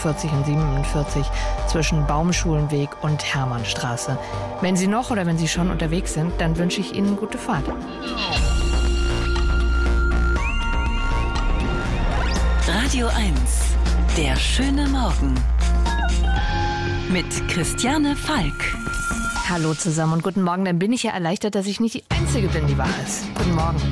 46 und 47 zwischen Baumschulenweg und Hermannstraße. Wenn Sie noch oder wenn Sie schon unterwegs sind, dann wünsche ich Ihnen gute Fahrt. Radio 1, der schöne Morgen. Mit Christiane Falk. Hallo zusammen und guten Morgen. Dann bin ich ja erleichtert, dass ich nicht die Einzige bin, die wach ist. Guten Morgen.